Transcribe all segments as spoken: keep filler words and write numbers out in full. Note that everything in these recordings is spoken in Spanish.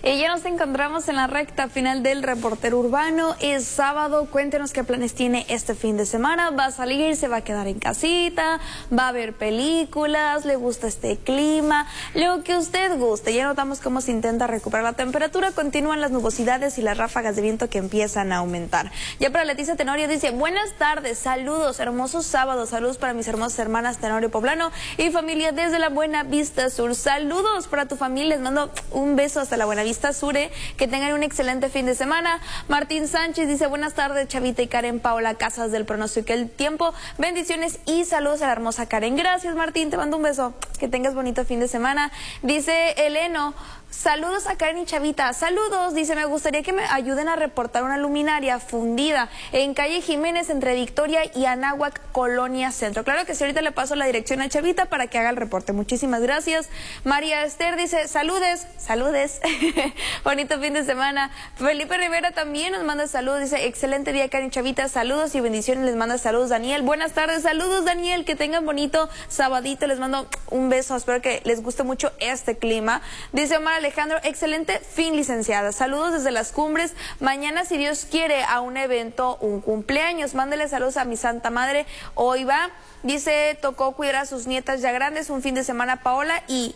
Y ya nos encontramos en la recta final del Reportero Urbano. Es sábado, cuéntenos qué planes tiene este fin de semana. ¿Va a salir, se va a quedar en casita, va a ver películas, le gusta este clima? Lo que usted guste. Ya notamos cómo se intenta recuperar la temperatura, continúan las nubosidades y las ráfagas de viento que empiezan a aumentar. Ya para Leticia Tenorio dice, buenas tardes, saludos, hermosos sábados, saludos para mis hermosas hermanas Tenorio Poblano y familia desde la Buena Vista Sur. Saludos para tu familia, les mando un beso hasta la Buena Vista Sur, eh. que tengan un excelente fin de semana. Martín Sánchez dice, buenas tardes, Chavita y Karen Paola Casas del Pronóstico del Tiempo. Bendiciones y saludos a la hermosa Karen. Gracias, Martín, te mando un beso. Que tengas bonito fin de semana. Dice Eleno, saludos a Karen y Chavita. Saludos, dice, me gustaría que me ayuden a reportar una luminaria fundida en calle Jiménez entre Victoria y Anáhuac, Colonia Centro. Claro que sí, ahorita le paso la dirección a Chavita para que haga el reporte. Muchísimas gracias. María Esther dice, saludes, saludes. Bonito fin de semana. Felipe Rivera también nos manda saludos. Dice, excelente día, Karen y Chavita. Saludos y bendiciones. Les manda saludos Daniel. Buenas tardes. Saludos, Daniel. Que tengan bonito sabadito. Les mando un beso. Espero que les guste mucho este clima. Dice Omar Alejandro, excelente fin, licenciada. Saludos desde Las Cumbres. Mañana, si Dios quiere, a un evento, un cumpleaños. Mándele saludos a mi santa madre. Hoy va. Dice, tocó cuidar a sus nietas ya grandes. Un fin de semana, Paola y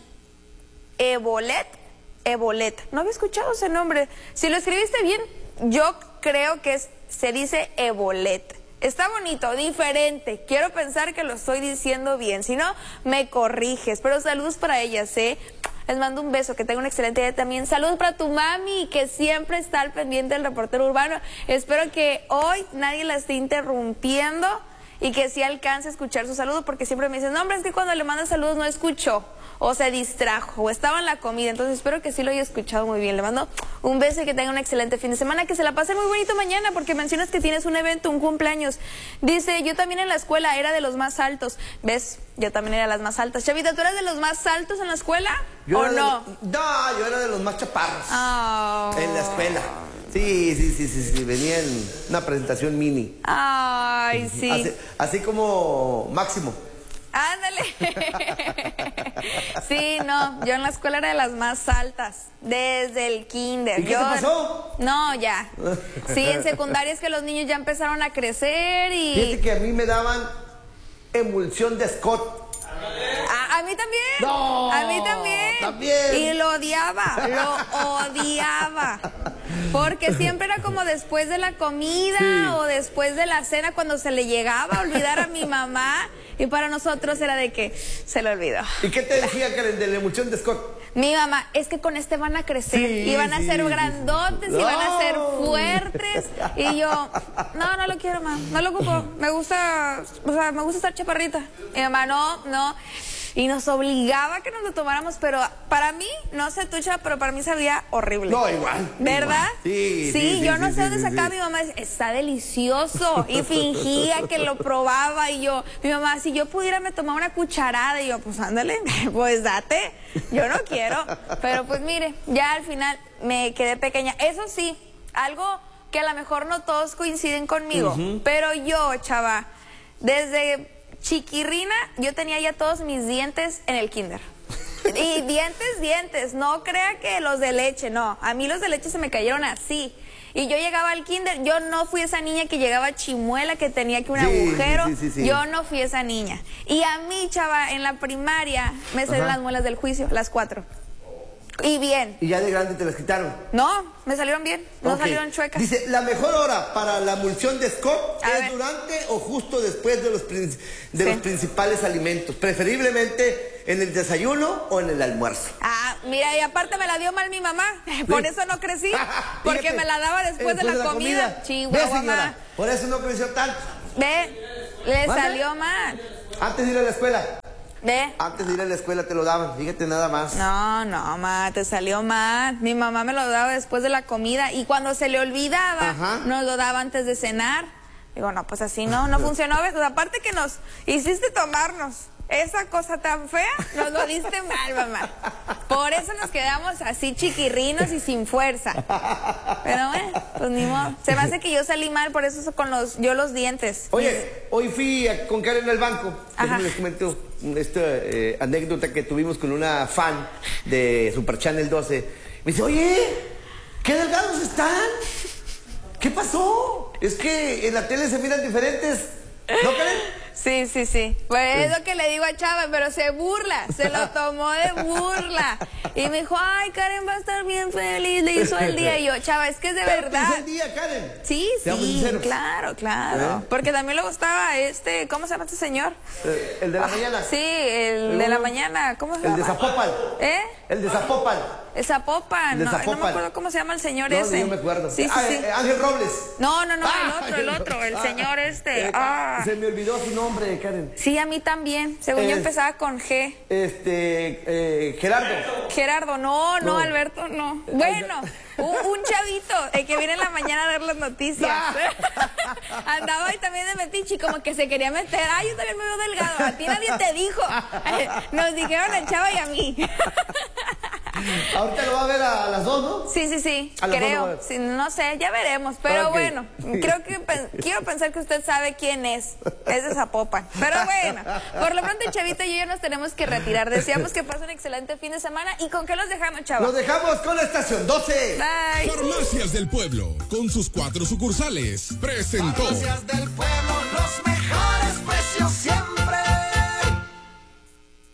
Evolet. Evolet. No había escuchado ese nombre. Si lo escribiste bien, yo creo que es, se dice Evolet. Está bonito, diferente. Quiero pensar que lo estoy diciendo bien. Si no, me corriges. Pero saludos para ellas, ¿eh? Les mando un beso, que tengan un excelente día también. Saludos para tu mami, que siempre está al pendiente del Reportero Urbano. Espero que hoy nadie la esté interrumpiendo y que sí alcance a escuchar su saludo, porque siempre me dicen, no, hombre, es que cuando le mandas saludos no escuchó, o se distrajo, o estaba en la comida. Entonces espero que sí lo haya escuchado muy bien. Le mando un beso y que tenga un excelente fin de semana, que se la pase muy bonito mañana, porque mencionas que tienes un evento, un cumpleaños. Dice, yo también en la escuela era de los más altos. ¿Ves? Yo también era de las más altas. Chavita, ¿tú eras de los más altos en la escuela? Yo ¿O no? Los, no, yo era de los más chaparros. Oh. En la escuela. Sí, sí, sí, sí, sí, venía en una presentación mini. Ay, sí. Así, así como Máximo. Ándale. Sí, no, yo en la escuela era de las más altas, desde el kinder. ¿Y qué yo, te pasó? No, ya. Sí, en secundaria es que los niños ya empezaron a crecer y... Fíjate que a mí me daban emulsión de Scott. A, a mí también. No, a mí también. También. Y lo odiaba, lo odiaba. Porque siempre era como después de la comida, sí, o después de la cena, cuando se le llegaba a olvidar a mi mamá. Y para nosotros era de que se le olvidó. ¿Y qué te decía, Karen, de la emulsión de Scott? Mi mamá, es que con este van a crecer, sí, y van a sí, ser grandotes, sí, sí. y van No. a ser fuertes. Y yo, no, no lo quiero, mamá, no lo ocupo. Me gusta, o sea, me gusta estar chaparrita. Mi mamá, no, no. Y nos obligaba a que nos lo tomáramos, pero para mí, no sé tú, Chava, pero para mí sabía horrible. No, igual. ¿Verdad? Igual. Sí, sí, sí, yo sí, no sí, sé dónde sí, sacaba sí. mi mamá, decía, está delicioso. Y fingía que lo probaba, y yo, mi mamá, si yo pudiera me tomaba una cucharada, y yo, pues ándale, pues date. Yo no quiero. Pero pues mire, ya al final me quedé pequeña. Eso sí, algo que a lo mejor no todos coinciden conmigo, uh-huh, pero yo, Chava, desde chiquirrina, yo tenía ya todos mis dientes en el kinder. Y dientes, dientes, no crea que los de leche, no. A mí los de leche se me cayeron así. Y yo llegaba al kinder, yo no fui esa niña que llegaba chimuela, que tenía que un sí, agujero. Sí, sí, sí, sí. Yo no fui esa niña. Y a mí, Chava, en la primaria me salieron las muelas del juicio, las cuatro. Y bien. ¿Y ya de grande te las quitaron? No, me salieron bien, no okay, salieron chuecas. Dice, la mejor hora para la emulsión de Scott a es ver, durante o justo después de los, de sí, los principales alimentos, preferiblemente en el desayuno o en el almuerzo. Ah, mira, y aparte me la dio mal mi mamá, por sí, eso no crecí, porque Fíjate, me la daba después, después de, la de la comida. comida. Chihuahua, Ve, por eso no creció tanto. Ve, le ¿Mande? Salió mal. Antes de ir a la escuela. ¿Ve? Antes de ir a la escuela te lo daban, fíjate nada más. No, no, ma, te salió mal. Mi mamá me lo daba después de la comida y cuando se le olvidaba, ajá, nos lo daba antes de cenar. Digo, no, pues así no, no funcionó. ¿Ves? Pues aparte que nos hiciste tomarnos esa cosa tan fea, nos lo diste mal, mamá. Por eso nos quedamos así chiquirrinos y sin fuerza. Pero bueno, pues ni modo. Se me hace que yo salí mal, por eso con los, yo los dientes. Oye, hoy fui a, con Karen al banco. Déjame les comento esta eh, anécdota que tuvimos con una fan de Super Channel doce. Me dice, oye, ¿qué delgados están? ¿Qué pasó? Es que en la tele se miran diferentes. ¿No, Karen? Sí, sí, sí. Pues es lo que le digo a Chava, pero se burla, se lo tomó de burla. Y me dijo, ay, Karen va a estar bien feliz, le hizo el día. Y yo, Chava, es que es de Pero verdad. te hizo el día, Karen. Sí, sí, claro, claro. ¿Eh? Porque también le gustaba este, ¿cómo se llama este señor? Eh, el de la ah, mañana. Sí, el, el de la mañana, ¿cómo se llama? El de Zapopan. ¿Eh? El de Zapopan. El Zapopan, de no, Zapopan. no me acuerdo cómo se llama el señor no, ese. No, yo me acuerdo. Sí, sí, ah, sí. Eh, Ángel Robles. No, no, no, ah, el otro, el otro, el ah, señor este. Eh, ah. Se me olvidó su nombre, Karen. Sí, a mí también. Según eh, yo empezaba con G. Este, eh, Gerardo. Gerardo, no, no, no, Alberto, no. Bueno, un, un chavito el que viene en la mañana a dar las noticias. Andaba ahí también de metiche, como que se quería meter. Ay, yo también me veo delgado. A ti nadie te dijo. Nos dijeron al Chava y a mí. Ahorita lo va a ver a las dos, ¿no? Sí, sí, sí, a creo. No, sí, no sé, ya veremos. Pero okay. Bueno, creo que quiero pensar que usted sabe quién es. Es de Zapopan. Pero bueno, por lo pronto, Chavita y yo ya nos tenemos que retirar. Deseamos que pasen un excelente fin de semana. ¿Y con qué los dejamos, Chava? Los dejamos con la estación doce. Bye. Farmacias del Pueblo, con sus cuatro sucursales, presentó. Farmacias del Pueblo.